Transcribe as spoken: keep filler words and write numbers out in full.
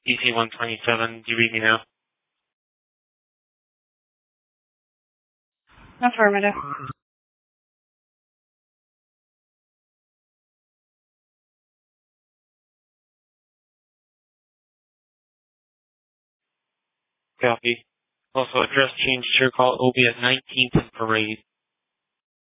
D C one twenty-seven, do you read me now? Affirmative. Copy. Also, address change to your call O B at nineteenth and Parade.